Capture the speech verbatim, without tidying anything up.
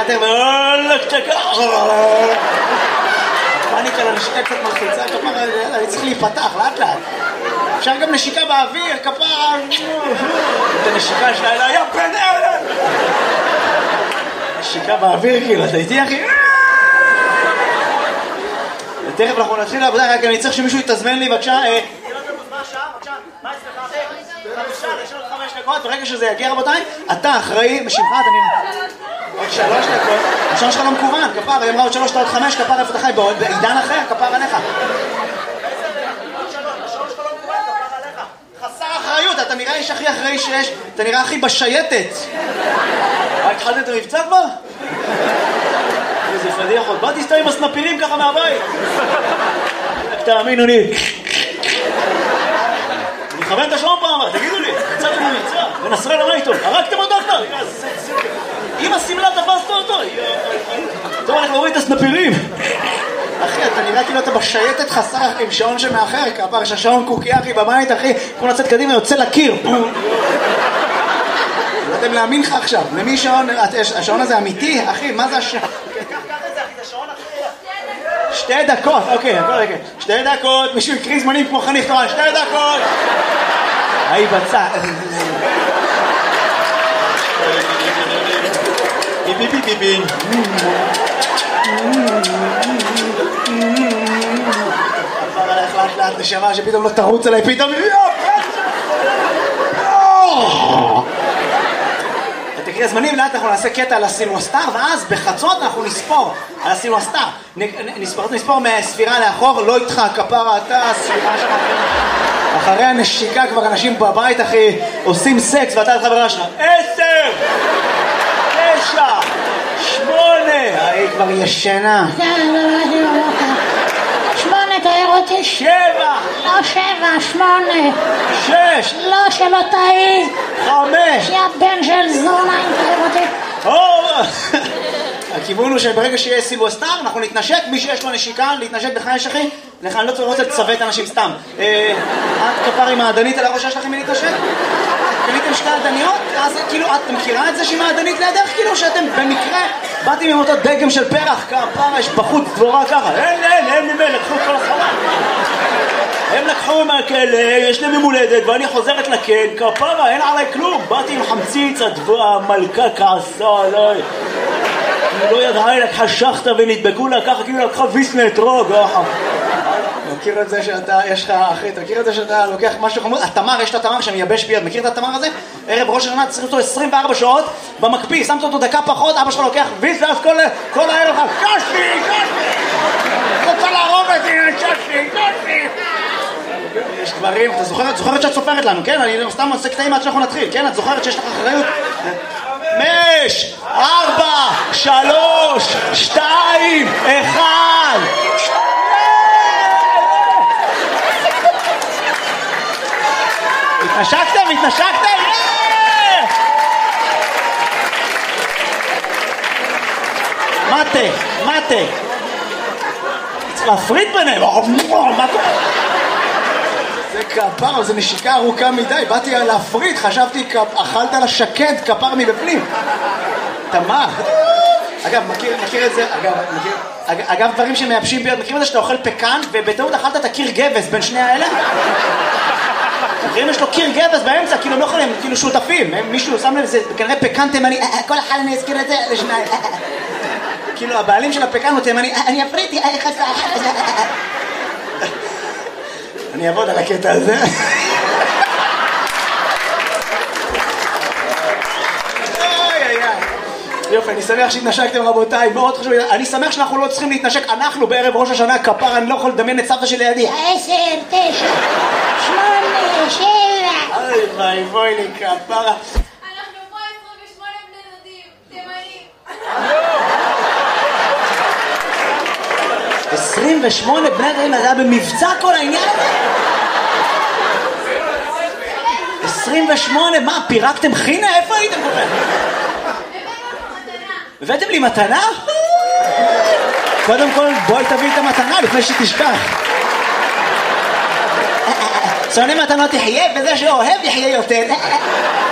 מאתר ואולק צ'קה. פאניקה לנשיקה קצת מלחיצה, כפרה, אני צריך להיפתח, לאט לאט. אפשר גם נשיקה באוויר, כפרה. את הנשיקה שלה, אלא, יא בן ארן! נשיקה באוויר, כאילו, אתה איתי, אחי? תכף אנחנו נתחיל לעבודה, רק אני צריך שמישהו יתזמן לי, בבקשה. מה השעה? בבקשה, מה אצלך? חמישה, יש עוד חמש דקות, ברגע שזה יגיע רבותיי, אתה אחראי, משמך, אתה נראה. עוד שלוש דקות, השעון שלך לא מקוון, כפר, היא אמרה עוד שלוש, עוד חמש, כפר איפה אתה חי, בעידן אחר, כפר עליך. חסר אחריות, אתה נראה איש הכי אחראי שיש, אתה נראה הכי בשייטת. מה, התחלת את המבצע כבר? איזה פדיח עוד, באתי סתם עם הסנפירים ככה מהבית. תאמינו לי. אני מכוון את השעון פעם, תגידו לי, יצאתם למבצע, ונסרל מה איתו, הרגתם אותו כבר? אם הסמלה תפסת אותו, טוב, אנחנו רואים את הסנפירים. אחי, אתה נראה כאילו אתה בשייטת חסר עם שעון שמאחר, כפר, יש השעון קוקי אחי בבית, אחי, כמו לצאת קדימה, יוצא לקיר. לא יודעים להאמין לך עכשיו, למי שעון, השעון הזה אמיתי, אחי, מה זה השעון? שתי דקות, אוקיי, אוקיי, שתי דקות, מישהו יקריא זמנים כמו חניך תורן, שתי דקות! היי בצע. ביבי ביבי ביבי. עבר עליך לאט לאט נשמה שפתאום לא תרוץ עליי, פתאום... תקריא הזמנים, לאט אנחנו נעשה קטע על הסילואסטר, ואז בחצות אנחנו נספור על הסילואסטר. נספור, נספור מהספירה לאחור, לא איתך, כפרה, אתה, הספירה שלך. אחרי הנשיקה כבר אנשים בבית, אחי, עושים סקס, ואתה לחברה שלך. עשר! תשע! שמונה! היא כבר ישנה. שמונה, תאר אותי. שבע! לא שבע, שמונה. שש! לא, שלא תאי. חמש! יא בן של זונה, אם תאר אותי. הכיוון הוא שברגע שיהיה סילואסטר, אנחנו נתנשק, מי שיש לו נשיקה, להתנשק בחייש אחי, לך אני לא רוצה לצוות אנשים סתם. את כפר עם העדנית על הראשה שלכם מלהתנשק? קניתם שתי עדניות? אז כאילו, את מכירה את זה שהיא מעדנית לידך? כאילו שאתם במקרה באתם עם אותו דגם של פרח, כפר, יש בחוץ דבורה ככה. אין, אין, אין ממנו, לקחו את כל החלל. הם לקחו מהכלא, יש להם ממולדת, ואני חוזרת לכן, כפרה, אין עליי כלום. באתי עם חמציץ, המלכה כעסה עליי. היא לא ידעה, היא לקחה שחטה ונדבקו לה ככה, כאילו לקחה ויסנה אתרוג. מכיר את זה שאתה, יש לך, אחי, אתה מכיר את זה שאתה לוקח משהו חמוד? התמר, יש את התמר שמייבש ביד, מכיר את התמר הזה? ערב ראש השנה, צריך אותו עשרים וארבע שעות במקפיא, שמת אותו דקה פחות, אבא שלך לוקח ויס, ואז כל הערב לך, קשתי, קשתי! רוצה להרוג אותי, קשתי, קשתי! יש דברים, אתה זוכרת, זוכרת שאת סופרת לנו, כן? אני סתם עושה קטעים עד שאנחנו נתחיל, כן? את זוכרת שיש לך אחריות? חמש, ארבע, שלוש, שתיים, אחד! התנשקתם? התנשקתם? מטה, מטה. צריך להפריד ביניהם. מה קורה? זה כפר, זה נשיקה ארוכה מדי. באתי להפריד, חשבתי, אכלת לשקד כפר מבפנים. תמר. אגב, מכיר, מכיר את זה, אגב, מכיר, אגב, דברים שמייבשים ביד, מכיר את זה שאתה אוכל פקן, ובטעות אכלת את הקיר גבס בין שני האלה? מכירים, יש לו קיר גבס באמצע, כאילו לא יכולים, כאילו שותפים, מישהו שם לב, זה כנראה פקן תימני, כל אחד אני אזכיר את זה לשניים. כאילו, הבעלים של הפקן הוא תימני, אני אפריתי, איך עשה? אני אעבוד על הקטע הזה. יופי, אני שמח שהתנשקתם רבותיי, מאוד חשוב, אני שמח שאנחנו לא צריכים להתנשק, אנחנו בערב ראש השנה כפר, אני לא יכול לדמיין את סבתא שלי לידי. עשר, תשע, שמונה, שבע. אוי ביי, בואי לי כפרה. אנחנו פה עשרים ושמונה בני דודים, תימנים. עשרים ושמונה בני דודים, זה היה במבצע כל העניין הזה? עשרים ושמונה, מה, פירקתם חינה? איפה הייתם כל כך? הבאתם לי מתנה? קודם כל בואי תביא את המתנה לפני שתשכח. שונא מתנות יחיה וזה שאוהב יחיה יותר.